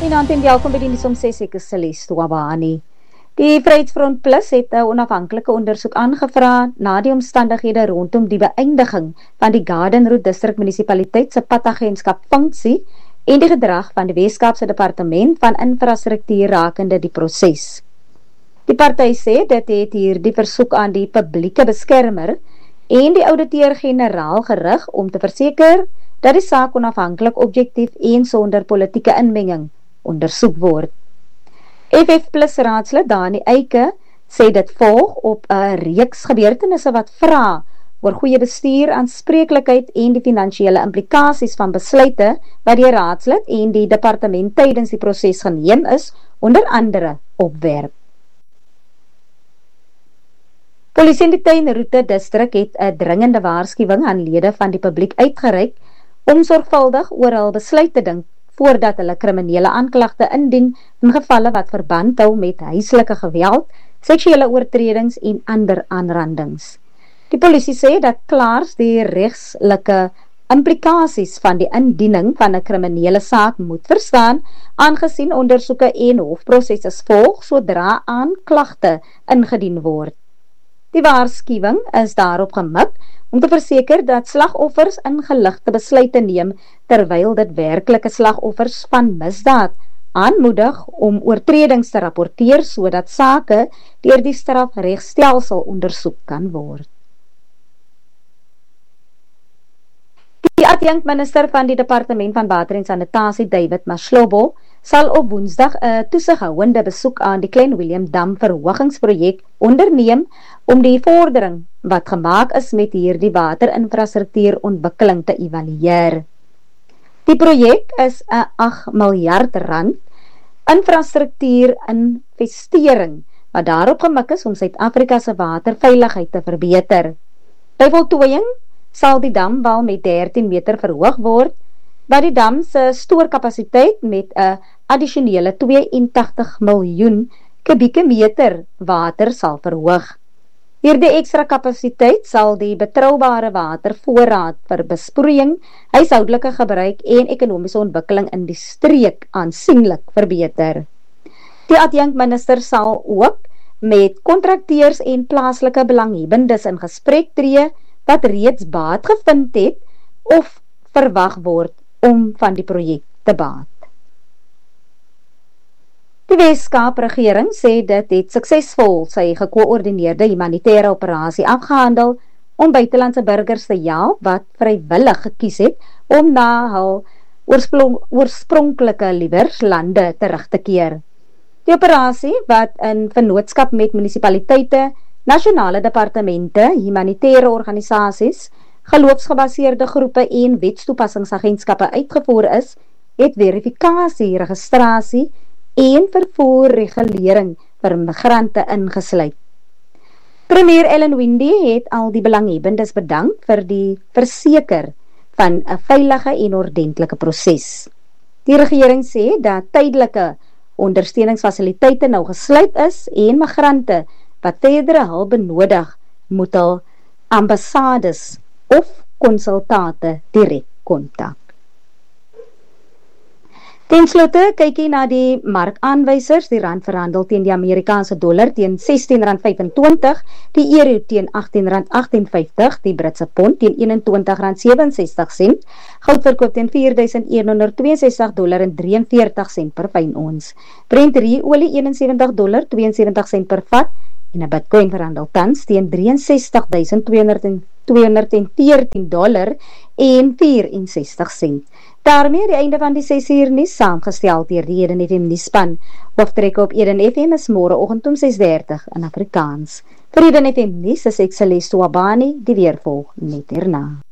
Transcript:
Goeienaand en welkom by die nuus om 6 ek is Celeste Wabani. Die Vryheidsfront Plus het 'n onafhanklike ondersoek aangevra na die omstandighede rondom die beëindiging van die Garden Route District Munisipaliteit se padagentskap funksie en die gedrag van die Weskaapse Departement van Infrastruktuur rakende die proses. Die party sê dit het hierdie versoek aan die publieke beskermer en die ouditeur-generaal gerig om te verseker dat die saak onafhanklik, objektief en sonder politieke inmenging ondersoek word. FF Plus raadslid Dani Eike sê dit volg op 'n reeks gebeurtenisse wat vra oor goeie bestuur, aanspreeklikheid en die finansiële implikasies van besluite wat die raadslid en die departement tydens die proses geneem is, onder andere opwerp. Polisie in die Tuinroete distrik het 'n dringende waarskuwing aan lede van die publiek uitgereik om sorgvuldig oor hul besluit te dink voordat hulle kriminele aanklagte indien in gevalle wat verband hou met huislike geweld, seksuele oortredings en ander aanrandings. Die polisie sê dat klaars die regslike implikasies van die indiening van 'n kriminele saak moet verstaan, aangesien ondersoeke en hofprosesse volg sodra aanklagte ingedien word. Die waarskuwing is daarop gemik om te verseker dat slagoffers ingeligte besluite neem terwyl dit werklike slagoffers van misdaad aanmoedig om oortredings te rapporteer sodat sake deur die strafregstelsel ondersoek kan word. Die adjunkminister van die Departement van Water en Sanitasie, David Maslobo, sal op Woensdag 'n toesighouende besoek aan die Klein Willem Dam verhogingsprojek onderneem om die vordering wat gemaak is met hierdie waterinfrastruktuurontwikkeling te evalueer. Die projek is 'n 8 miljard rand infrastruktuurinvestering wat daarop gemik is om Suid-Afrika se waterveiligheid te verbeter. By voltooiing sal die damwal met 13 meter verhoog word, wat die dam se stoorkapasiteit met 'n addisionele 82 miljoen kubieke meter water sal verhoog. Hierdie ekstra kapasiteit sal die betroubare watervoorraad vir besproeiing, huishoudelike gebruik en ekonomiese ontwikkeling in die streek aansienlik verbeter. Die adjunkminister sal ook met kontrakteurs en plaaslike belanghebbendes in gesprek tree wat reeds baat gevind het of verwag word om van die projek te baat. Die Weskaap regering sê dit het suksesvol sy gekoördineerde humanitêre operasie afgehandel om buitelandse burgers te help wat vrywillig gekies het om na hul oorspronklike liewerslande terug te keer. Die operasie wat in vennootskap met munisipaliteite, nasionale departemente, humanitêre organisasies, geloofsgebaseerde groepe en wetstoepassingsagentskappe uitgevoer is, het verifikasie, registrasie en vervoerregulering vir migrante ingesluit. Premier Ellen Winde het al die belanghebbendes bedank vir die verseker van 'n veilige en ordentlike proses. Die regering sê dat tydelike ondersteuningsfasiliteite nou gesluit is en migrante wat verdere hulp benodig moet hul ambassades of konsultate direk kontak. Ten slotte kyk jy na die markaanwysers, die rand verhandel teen die Amerikaanse dollar teen R16.25, die euro teen R18.58, die Britse pond teen R21.67, goud verkoop teen $4.162.43 per fyn ons, Brent olie $71.72 per vat, en 'n Bitcoin verhandel tans teen $63.214.64. Daarmee die einde van die 6 uur nuus, saamgestel deur die Eden FM nuusspan. Hooftrekke op Eden FM is môreoggend om 6:30 in Afrikaans. Vir Eden FM nuus is ek Celeste Wabani, die weer volg net hierna.